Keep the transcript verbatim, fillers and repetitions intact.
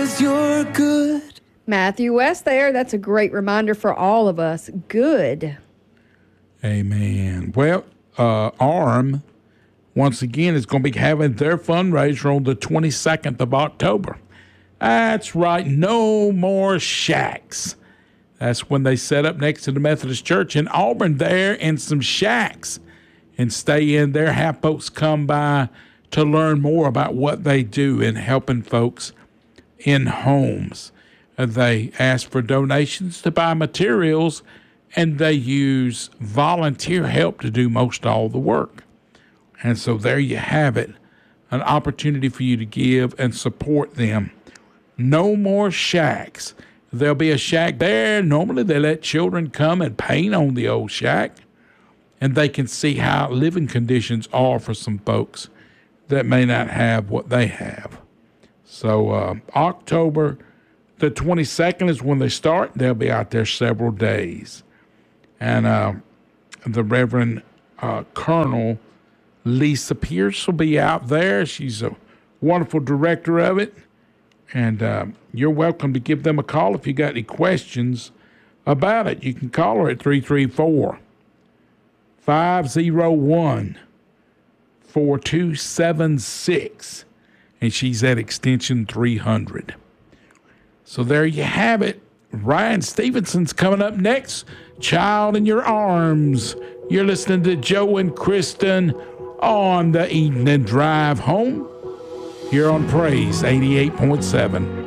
'cause you're good. Matthew West there. That's a great reminder for all of us. Good. Amen. Well, uh, ARM, once again, is going to be having their fundraiser on the twenty-second of October. That's right. No more shacks. That's when they set up next to the Methodist Church in Auburn there in some shacks and stay in there, have folks come by to learn more about what they do in helping folks in homes. Uh, they ask for donations to buy materials, and they use volunteer help to do most all the work. And so there you have it, an opportunity for you to give and support them. No more shacks. There'll be a shack there. Normally they let children come and paint on the old shack, and they can see how living conditions are for some folks that may not have what they have. So uh, October the twenty-second is when they start. They'll be out there several days. And uh, the Reverend uh, Colonel Lisa Pierce will be out there. She's a wonderful director of it. And uh, you're welcome to give them a call if you got any questions about it. You can call her at three three four, five oh one, four two seven six. And she's at extension three hundred. So there you have it. Ryan Stevenson's coming up next. Child in Your Arms. You're listening to Joe and Kristen on the evening drive home here on Praise eighty-eight point seven.